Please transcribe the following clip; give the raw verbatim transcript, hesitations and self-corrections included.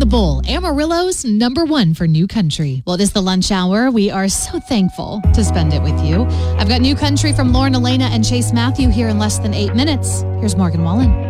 Bowl, Amarillo's number one for new country. Well, it is the lunch hour. We are so thankful to spend it with you. I've got new country from Lauren Elena and Chase Matthew here in less than eight minutes. Here's Morgan Wallen.